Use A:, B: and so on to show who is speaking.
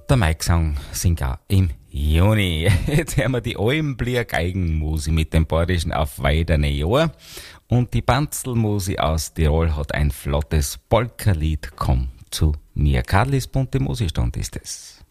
A: der Mike singt auch im Juni. Jetzt hören wir die Almblier Geigenmusik mit dem Bayerischen auf weiderne Jahr. Und die Banzelmusik aus Tirol hat ein flottes Polka-Lied, Komm zu mir. Karlis bunte Musikstand ist es.